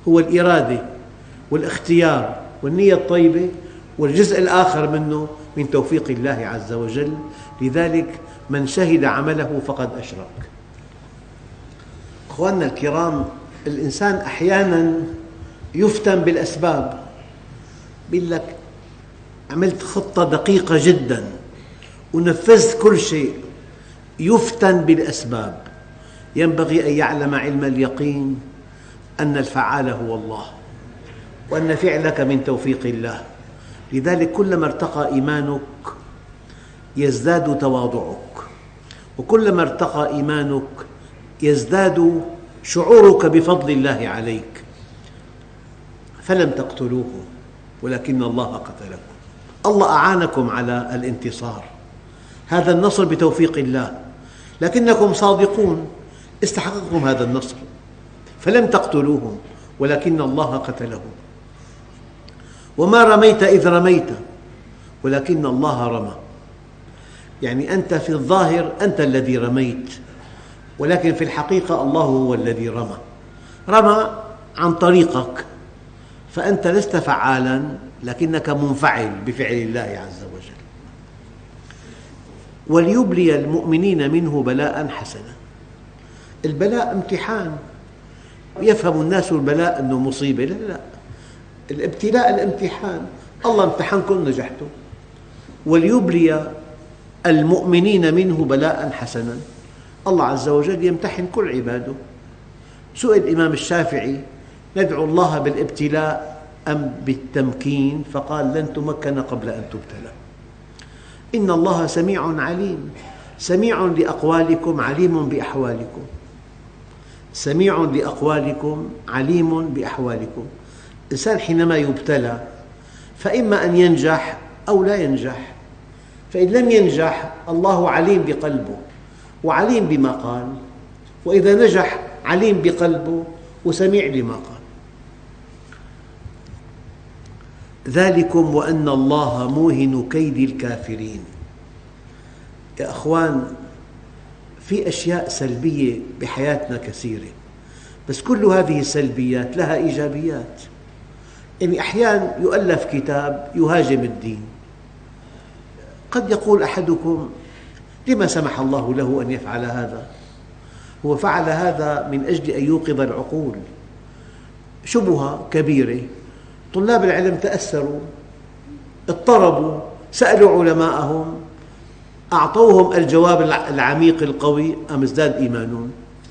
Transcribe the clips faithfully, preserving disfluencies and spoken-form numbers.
هو الإرادة والاختيار والنية الطيبة، والجزء الآخر منه من توفيق الله عز وجل. لذلك من شهد عمله فقد أشرك. أخواننا الكرام، الإنسان أحياناً يفتن بالأسباب. يقول لك عملت خطة دقيقة جداً ونفذت كل شيء. يفتن بالأسباب. ينبغي أن يعلم علم اليقين أن الفعال هو الله، وأن فعلك من توفيق الله. لذلك كلما ارتقى إيمانك يزداد تواضعك، وكلما ارتقى إيمانك يزداد شعورك بفضل الله عليك. فلم تقتلوه ولكن الله قتلكم. الله أعانكم على الانتصار، هذا النصر بتوفيق الله، لكنكم صادقون، استحقكم هذا النصر. فلم تقتلوهم ولكن الله قتلهم. وما رميت إذ رميت ولكن الله رمى. يعني أنت في الظاهر أنت الذي رميت، ولكن في الحقيقة الله هو الذي رمى. رمى عن طريقك، فأنت لست فعالاً لكنك منفعل بفعل الله عز وجل. وليبلي المؤمنين منه بلاء حسنا. البلاء امتحان. يفهم الناس البلاء أنه مصيبة، لا لا، الابتلاء الامتحان. الله امتحنكم نجحتم. وليبلي المؤمنين منه بلاء حسنا. الله عز وجل يمتحن كل عباده. سئل الإمام الشافعي: ندعو الله بالابتلاء أم بالتمكين؟ فقال: لن تمكن قبل أن تبتلى. إن الله سميع عليم، سميع لأقوالكم عليم بأحوالكم. سميع لأقوالكم عليم بأحوالكم. الإنسان حينما يبتلى فإما أن ينجح أو لا ينجح. فإن لم ينجح الله عليم بقلبه وعليم بما قال، وإذا نجح عليم بقلبه وسميع لما قال. ذلكم وأن الله موهن كيد الكافرين. يا أخوان، في أشياء سلبية بحياتنا كثيرة، بس كل هذه السلبيات لها إيجابيات. يعني أحياناً يؤلف كتاب يهاجم الدين. قد يقول أحدكم: لما سمح الله له أن يفعل هذا؟ هو فعل هذا من أجل أن يوقظ العقول. شبهة كبيرة، طلاب العلم تأثروا، اضطربوا، سألوا علماءهم، أعطوهم الجواب العميق القوي، أم ازداد إيمانهم.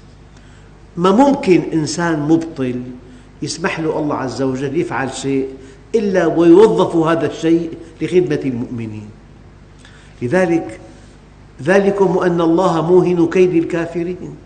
ما ممكن إنسان مبطل يسمح له الله عز وجل يفعل شيء إلا ويوظف هذا الشيء لخدمة المؤمنين. لذلك ذلكم وأن الله موهن كيد الكافرين.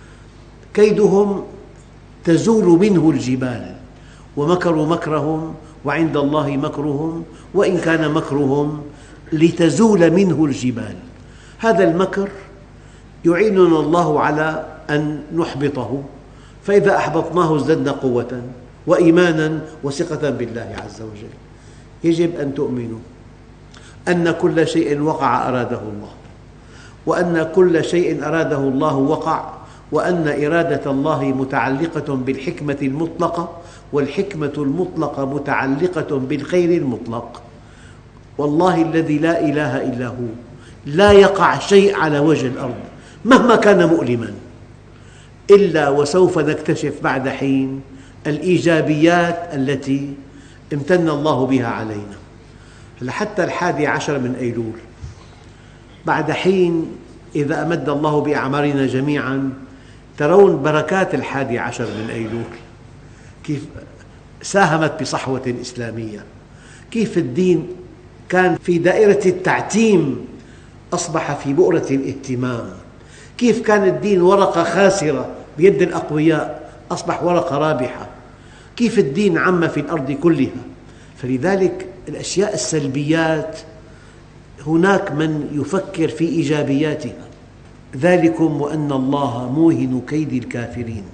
كيدهم تزول منه الجبال، ومكروا مكرهم وعند الله مكرهم وإن كان مكرهم لتزول منه الجبال. هذا المكر يعيننا الله على أن نحبطه، فإذا أحبطناه ازددنا قوة وإيمانا وثقة بالله عز وجل. يجب أن تؤمنوا أن كل شيء وقع أراده الله، وأن كل شيء أراده الله وقع، وأن إرادة الله متعلقة بالحكمة المطلقة، والحكمة المطلقة متعلقة بالخير المطلق. والله الذي لا إله إلا هو لا يقع شيء على وجه الأرض مهما كان مؤلماً إلا وسوف نكتشف بعد حين الإيجابيات التي امتن الله بها علينا. حتى الحادي عشر من أيلول بعد حين، إذا أمد الله بأعمارنا جميعاً، ترون بركات الحادي عشر من أيلول، كيف ساهمت بصحوة إسلامية، كيف الدين كان في دائرة التعتيم أصبح في بؤرة الاهتمام، كيف كان الدين ورقة خاسرة بيد الأقوياء أصبح ورقة رابحة، كيف الدين عم في الأرض كلها. فلذلك الأشياء السلبيات هناك من يفكر في إيجابياتها. ذلكم وأن الله موهن كيد الكافرين.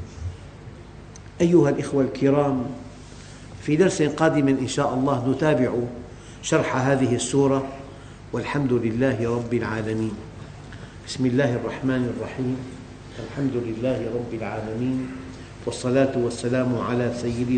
أيها الإخوة الكرام، في درس قادم إن شاء الله نتابع شرح هذه السورة، والحمد لله رب العالمين. بسم الله الرحمن الرحيم. الحمد لله رب العالمين، والصلاة والسلام على سيدنا